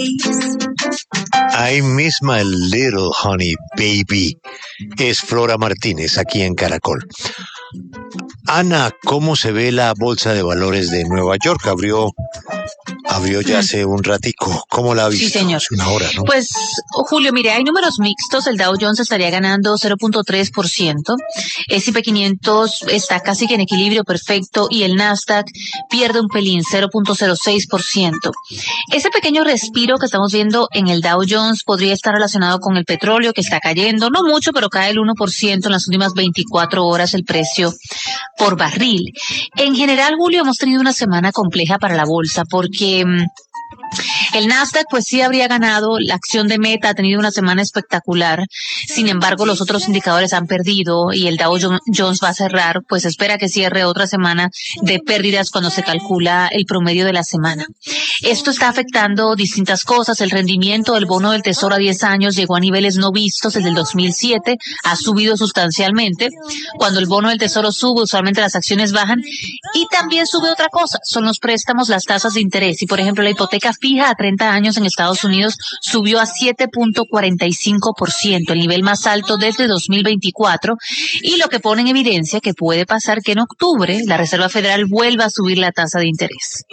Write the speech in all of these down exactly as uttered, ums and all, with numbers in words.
I miss my little honey baby. Es Flora Martínez aquí en Caracol. Ana, ¿cómo se ve la bolsa de valores de Nueva York? Abrió Abrió ya hace un ratico. ¿Cómo la ha visto? Sí, señor. Hace una hora, ¿no? Pues, Julio, mire, hay números mixtos. El Dow Jones estaría ganando cero punto tres por ciento. S and P quinientos está casi que en equilibrio perfecto y el Nasdaq pierde un pelín, cero punto cero seis por ciento. Ese pequeño respiro que estamos viendo en el Dow Jones podría estar relacionado con el petróleo que está cayendo, no mucho, pero cae el uno por ciento en las últimas veinticuatro horas el precio por barril. En general, Julio, hemos tenido una semana compleja para la bolsa porque el Nasdaq pues sí habría ganado, la acción de Meta ha tenido una semana espectacular, sin embargo los otros indicadores han perdido y el Dow Jones va a cerrar, pues espera que cierre otra semana de pérdidas cuando se calcula el promedio de la semana. Esto está afectando distintas cosas, el rendimiento del bono del Tesoro a diez años llegó a niveles no vistos desde el dos mil siete, ha subido sustancialmente, cuando el bono del Tesoro sube usualmente las acciones bajan y también sube otra cosa, son los préstamos, las tasas de interés y por ejemplo la hipoteca fija a treinta años en Estados Unidos subió a siete punto cuarenta y cinco por ciento, el nivel más alto desde dos mil veinticuatro, y lo que pone en evidencia que puede pasar que en octubre la Reserva Federal vuelva a subir la tasa de interés.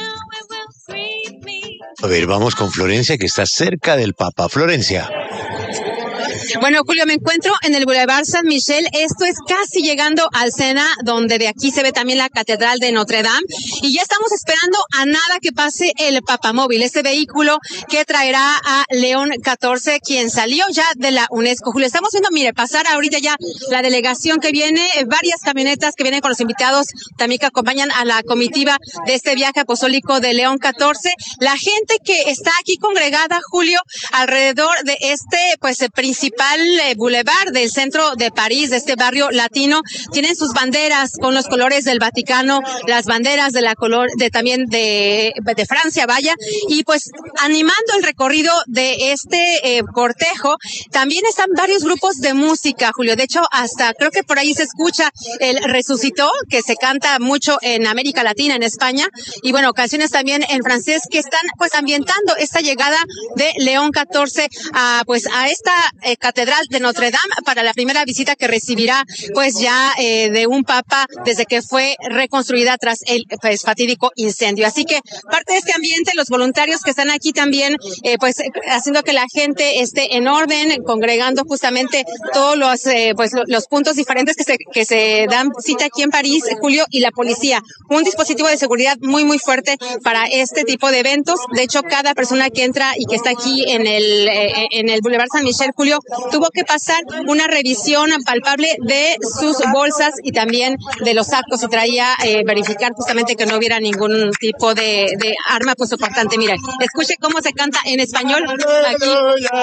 A ver, vamos con Florencia, que está cerca del Papa. Florencia. Bueno, Julio, me encuentro en el Boulevard San Michel. Esto es casi llegando al Sena, donde de aquí se ve también la Catedral de Notre Dame. Y ya estamos esperando a nada que pase el Papamóvil, este vehículo que traerá a León catorce, quien salió ya de la UNESCO. Julio, estamos viendo, mire, pasar ahorita ya la delegación que viene, varias camionetas que vienen con los invitados también que acompañan a la comitiva de este viaje apostólico de León catorce. La gente que está aquí congregada, Julio, alrededor de este, pues, principal boulevard del centro de París, de este barrio latino, tienen sus banderas con los colores del Vaticano, las banderas de la color de también de, de Francia, vaya, y pues animando el recorrido de este eh, cortejo. También están varios grupos de música, Julio. De hecho, hasta creo que por ahí se escucha el Resucitó, que se canta mucho en América Latina, en España, y bueno, canciones también en francés que están pues ambientando esta llegada de León catorce a pues a esta eh, Catedral de Notre Dame para la primera visita que recibirá pues ya eh, de un papa desde que fue reconstruida tras el pues fatídico incendio. Así que parte de este ambiente, los voluntarios que están aquí también eh, pues haciendo que la gente esté en orden, congregando justamente todos los eh, pues los puntos diferentes que se que se dan cita aquí en París, Julio, y la policía, un dispositivo de seguridad muy muy fuerte para este tipo de eventos. De hecho, cada persona que entra y que está aquí en el eh, en el Boulevard San Michel, Julio, tuvo que pasar una revisión palpable de sus bolsas y también de los sacos y traía eh, verificar justamente que no hubiera ningún tipo de, de arma pues soportante. Mira, escuche cómo se canta en español aquí.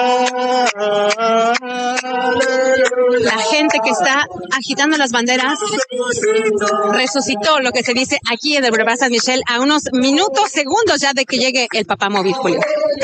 La gente que está agitando las banderas resucitó, lo que se dice aquí en el Boulevard San Michel, a unos minutos, segundos ya de que llegue el Papamóvil, Julio.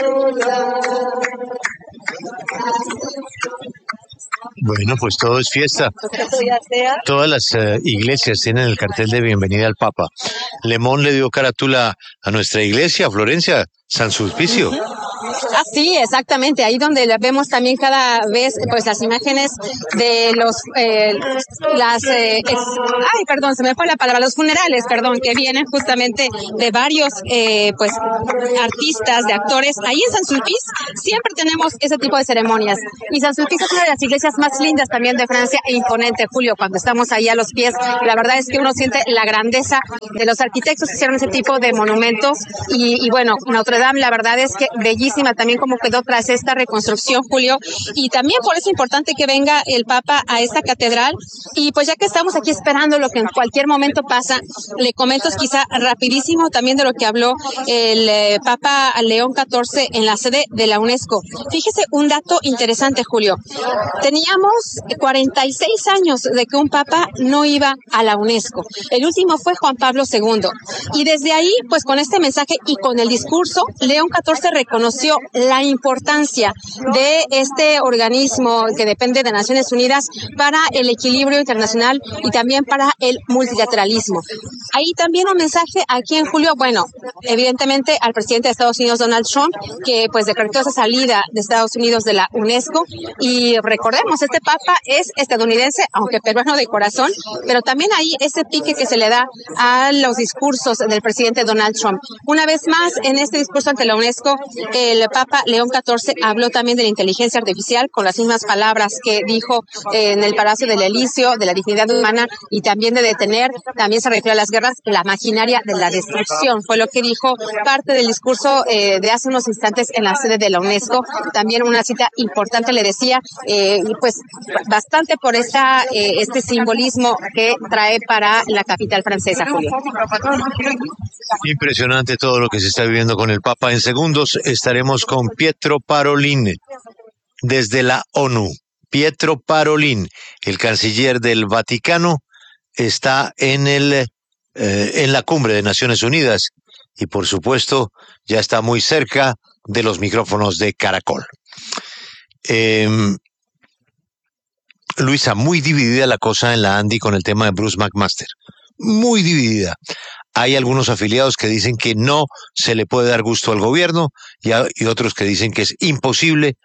Bueno, pues todo es fiesta. Todas las uh, iglesias tienen el cartel de bienvenida al Papa. Lemón le dio carátula a nuestra iglesia, Florencia, San Sulpicio. Ah, sí, exactamente. Ahí donde vemos también cada vez pues las imágenes de los eh, las eh, ex, ay, perdón, se me fue la palabra, los funerales, perdón, que vienen justamente de varios eh, pues artistas, de actores. Ahí en San Sulpice siempre tenemos ese tipo de ceremonias. Y San Sulpice es una de las iglesias más lindas también de Francia e imponente, Julio, cuando estamos ahí a los pies. La verdad es que uno siente la grandeza de los arquitectos que hicieron ese tipo de monumentos. Y, y bueno, Notre Dame, la verdad es que bellísima también como quedó tras esta reconstrucción, Julio, y también por eso es importante que venga el Papa a esta catedral. Y pues ya que estamos aquí esperando lo que en cualquier momento pasa, le comento quizá rapidísimo también de lo que habló el eh, Papa León catorce en la sede de la UNESCO. Fíjese un dato interesante, Julio. Teníamos cuarenta y seis años de que un Papa no iba a la UNESCO. El último fue Juan Pablo segundo. Y desde ahí, pues con este mensaje y con el discurso, León catorce reconoció reconoció la importancia de este organismo que depende de Naciones Unidas para el equilibrio internacional y también para el multilateralismo. Ahí también un mensaje aquí en julio, bueno, evidentemente al presidente de Estados Unidos, Donald Trump, que pues decretó esa salida de Estados Unidos de la UNESCO. Y recordemos, este papa es estadounidense, aunque peruano de corazón, pero también ahí ese pique que se le da a los discursos del presidente Donald Trump. Una vez más, en este discurso ante la UNESCO, el Papa León catorce habló también de la inteligencia artificial con las mismas palabras que dijo eh, en el Palacio del Elíseo, de la dignidad humana y también de detener, también se refirió a las guerras, la maquinaria de la destrucción. Fue lo que dijo parte del discurso eh, de hace unos instantes en la sede de la UNESCO. También una cita importante le decía, eh, y pues bastante por esta, eh, este simbolismo que trae para la capital francesa, Julio. Impresionante todo lo que se está viviendo con el Papa. En segundos estaremos con Pietro Parolin desde la ONU. Pietro Parolin, el canciller del Vaticano, está en el eh, en la cumbre de Naciones Unidas y por supuesto ya está muy cerca de los micrófonos de Caracol. Eh, Luisa, muy dividida la cosa en la Andy con el tema de Bruce McMaster. Muy dividida. Hay algunos afiliados que dicen que no se le puede dar gusto al gobierno y, a, y otros que dicen que es imposible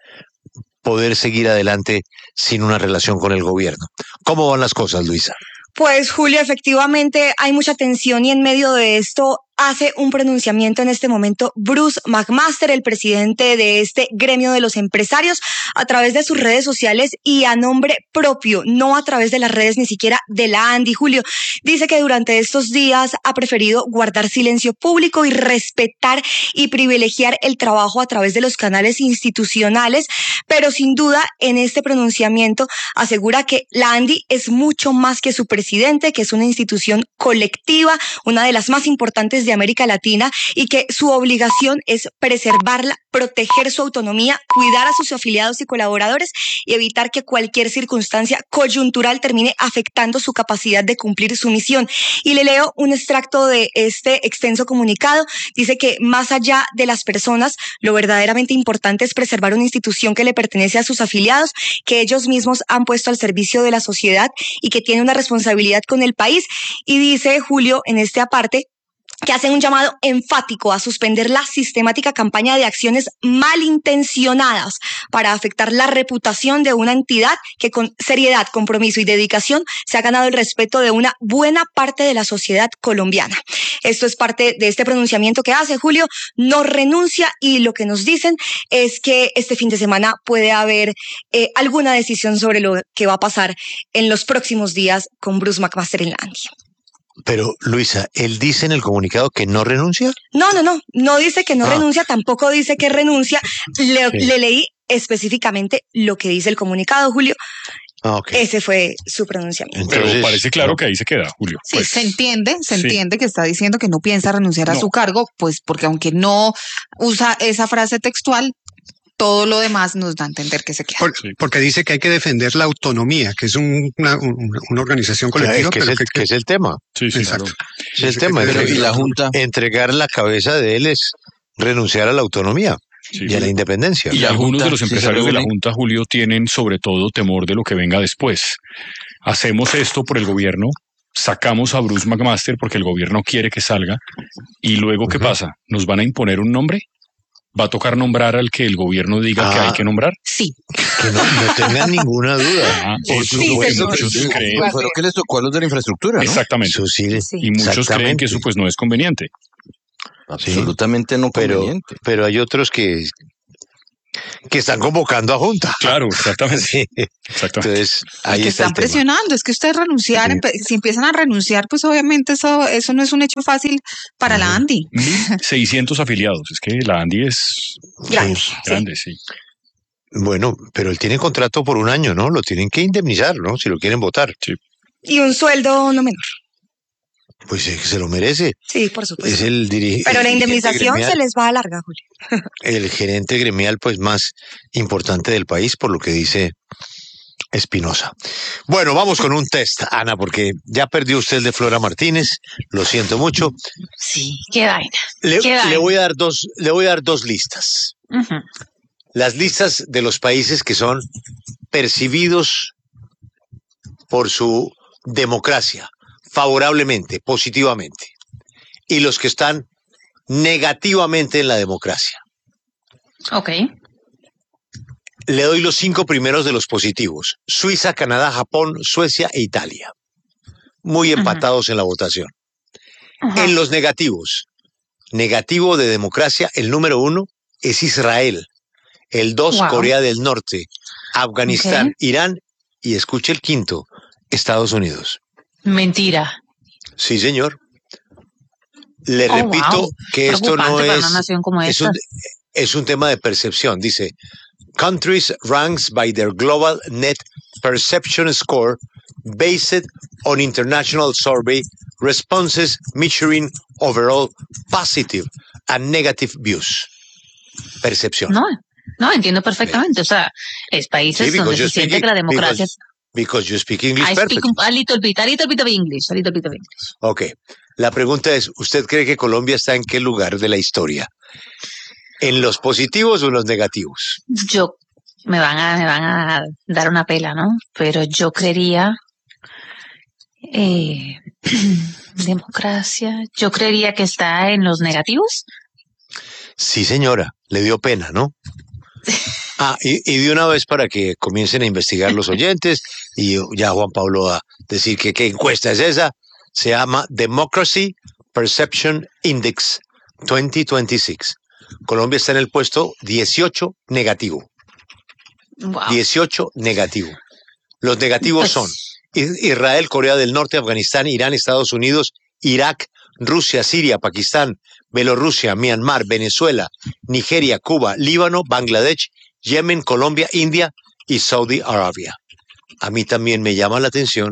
poder seguir adelante sin una relación con el gobierno. ¿Cómo van las cosas, Luisa? Pues, Julio, efectivamente hay mucha tensión y en medio de esto hace un pronunciamiento en este momento Bruce McMaster, el presidente de este gremio de los empresarios, a través de sus redes sociales y a nombre propio, no a través de las redes ni siquiera de la Andy. Julio dice que durante estos días ha preferido guardar silencio público y respetar y privilegiar el trabajo a través de los canales institucionales, pero sin duda en este pronunciamiento asegura que la Andy es mucho más que su presidente, que es una institución colectiva, una de las más importantes de América Latina y que su obligación es preservarla, proteger su autonomía, cuidar a sus afiliados y colaboradores y evitar que cualquier circunstancia coyuntural termine afectando su capacidad de cumplir su misión. Y le leo un extracto de este extenso comunicado. Dice que más allá de las personas, lo verdaderamente importante es preservar una institución que le pertenece a sus afiliados, que ellos mismos han puesto al servicio de la sociedad y que tiene una responsabilidad con el país. Y dice Julio en este aparte que hacen un llamado enfático a suspender la sistemática campaña de acciones malintencionadas para afectar la reputación de una entidad que con seriedad, compromiso y dedicación se ha ganado el respeto de una buena parte de la sociedad colombiana. Esto es parte de este pronunciamiento que hace Julio, no renuncia y lo que nos dicen es que este fin de semana puede haber eh, alguna decisión sobre lo que va a pasar en los próximos días con Bruce McMaster en la Andy. Pero, Luisa, ¿él dice en el comunicado que no renuncia? No, no, no, no dice que no ah. renuncia, tampoco dice que renuncia. Le, sí. le leí específicamente lo que dice el comunicado, Julio. Ah, okay. Ese fue su pronunciamiento. Entonces, pero parece claro que ahí se queda, Julio. Sí, pues, se entiende, se sí. entiende que está diciendo que no piensa renunciar a no. su cargo, pues porque aunque no usa esa frase textual, todo lo demás nos da a entender que se queda. Por, porque dice que hay que defender la autonomía, que es un, una, una, una organización colectiva. Que, pero es el, que, que es el tema. Sí, sí, exacto. Claro. Es el tema. Pero, ¿y la Junta? Entregar la cabeza de él es renunciar a la autonomía sí, y a la independencia. Y, y algunos de los empresarios de la Junta, Julio, tienen sobre todo temor de lo que venga después. Hacemos esto por el gobierno, sacamos a Bruce McMaster porque el gobierno quiere que salga, y luego, ¿qué uh-huh. pasa? ¿Nos van a imponer un nombre? ¿Va a tocar nombrar al que el gobierno diga ah, que hay que nombrar? Sí. Que no, no tengan ninguna duda. Ah, por sí, supuesto, sí, muchos sí, creen. Fue lo que les tocó a los de la infraestructura, ¿no? Exactamente. Eso sí, sí. Y muchos creen que eso pues no es conveniente. Absolutamente sí, no conveniente. Pero, pero hay otros que, que están convocando a Junta. Claro, exactamente. Sí. exactamente. Entonces, ahí es que está están presionando, es que ustedes renunciar, sí. si empiezan a renunciar, pues obviamente eso, eso no es un hecho fácil para uh-huh. la Andy. mil seiscientos afiliados, es que la Andy es grande, grande, sí. sí. Bueno, pero él tiene contrato por un año, ¿no? Lo tienen que indemnizar, ¿no? Si lo quieren votar. Sí. Y un sueldo no menor. Pues eh, se lo merece. Sí, por supuesto. Es el dirigente. Pero la indemnización se les va a larga, Julio. El gerente gremial, pues, más importante del país, por lo que dice Espinosa. Bueno, vamos con un test, Ana, porque ya perdió usted el de Flora Martínez. Lo siento mucho. Sí, qué vaina. Le, qué vaina. le voy a dar dos, le voy a dar dos listas. Ujú. Las listas de los países que son percibidos por su democracia favorablemente, positivamente, y los que están negativamente en la democracia. Ok. Le doy los cinco primeros de los positivos: Suiza, Canadá, Japón, Suecia e Italia. Muy empatados uh-huh. en la votación. Uh-huh. En los negativos, negativo de democracia, el número uno es Israel, el dos wow. Corea del Norte, Afganistán, okay. Irán y, escuche el quinto, Estados Unidos. Mentira. Sí, señor. Le oh, repito wow. que esto no es, es un, es un tema de percepción. Dice, countries ranks by their global net perception score based on international survey responses measuring overall positive and negative views. Percepción. No, no, entiendo perfectamente. O sea, es países sí, donde se siente speak, que la democracia... Because, because you speak English I perfect. speak a little bit, a little bit of English, a little bit of English. Ok. La pregunta es, ¿usted cree que Colombia está en qué lugar de la historia? ¿En los positivos o en los negativos? Yo, me van a, me van a dar una pela, ¿no? Pero yo creería... Eh, democracia, yo creería que está en los negativos. Sí, señora, le dio pena, ¿no? Ah, y, y de una vez para que comiencen a investigar los oyentes y ya Juan Pablo va a decir que qué encuesta es esa, se llama Democracy Perception Index veinte veintiséis. Colombia está en el puesto dieciocho negativo. Wow. dieciocho negativo. Los negativos pues... son Israel, Corea del Norte, Afganistán, Irán, Estados Unidos, Irak, Rusia, Siria, Pakistán, Bielorrusia, Myanmar, Venezuela, Nigeria, Cuba, Líbano, Bangladesh, Yemen, Colombia, India y Saudi Arabia. A mí también me llama la atención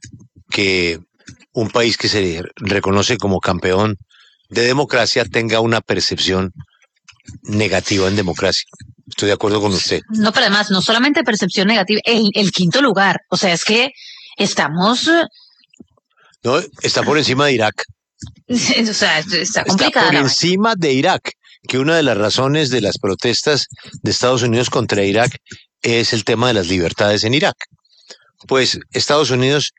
que un país que se reconoce como campeón de democracia tenga una percepción negativa en democracia. Estoy de acuerdo con usted. No, pero además, no solamente percepción negativa, el, el quinto lugar. O sea, es que estamos... No, está por encima de Irak. O sea, está complicada. Está por encima de Irak, que una de las razones de las protestas de Estados Unidos contra Irak es el tema de las libertades en Irak. Pues Estados Unidos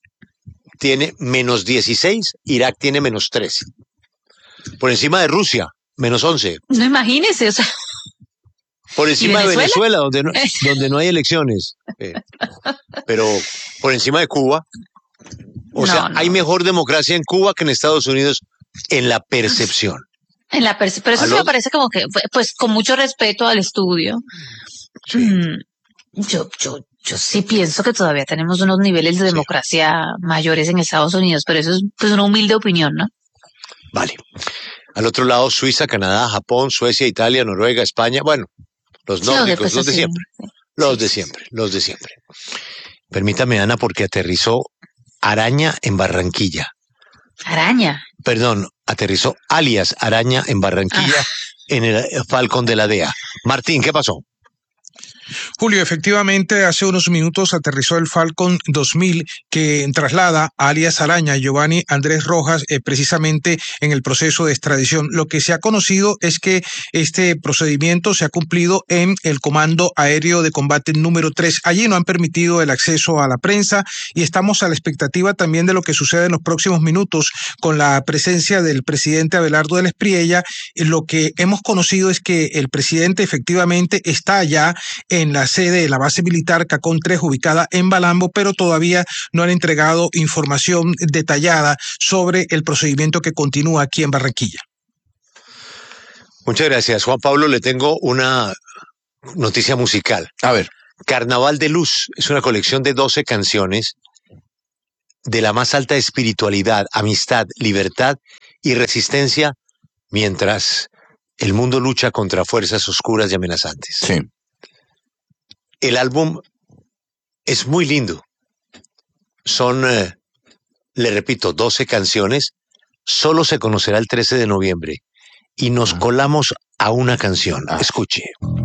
tiene menos dieciséis, Irak tiene menos trece. Por encima de Rusia, menos once. No, imagínese, o sea... Por encima de Venezuela, donde no, donde no hay elecciones. Eh, pero por encima de Cuba. O no, sea, no. hay mejor democracia en Cuba que en Estados Unidos en la percepción. En la percepción. Pero eso sí me parece como que, pues, con mucho respeto al estudio. Sí. Mm, yo, yo, yo sí pienso que todavía tenemos unos niveles de democracia sí. mayores en Estados Unidos, pero eso es pues una humilde opinión, ¿no? Vale. Al otro lado, Suiza, Canadá, Japón, Suecia, Italia, Noruega, España. Bueno. Los nórdicos, sí, los de sí. siempre, los de siempre, los de siempre. Permítame, Ana, porque aterrizó Araña en Barranquilla. ¿Araña? Perdón, aterrizó alias Araña en Barranquilla, ah. en el Falcon de la D E A. Martín, ¿qué pasó? Julio, efectivamente, hace unos minutos aterrizó el Falcon dos mil que traslada a alias Araña, Giovanni Andrés Rojas, eh, precisamente en el proceso de extradición. Lo que se ha conocido es que este procedimiento se ha cumplido en el Comando Aéreo de Combate número tres. Allí no han permitido el acceso a la prensa y estamos a la expectativa también de lo que sucede en los próximos minutos con la presencia del presidente Abelardo del Espriella. Lo que hemos conocido es que el presidente efectivamente está allá en la sede de la base militar Cacón tres, ubicada en Balambo, pero todavía no han entregado información detallada sobre el procedimiento que continúa aquí en Barranquilla. Muchas gracias, Juan Pablo. Le tengo una noticia musical. A ver. Carnaval de Luz es una colección de doce canciones de la más alta espiritualidad, amistad, libertad y resistencia mientras el mundo lucha contra fuerzas oscuras y amenazantes. Sí. El álbum es muy lindo. Son, eh, le repito, doce canciones. Solo se conocerá el trece de noviembre. Y nos ah. colamos a una canción. Ah. Escuche.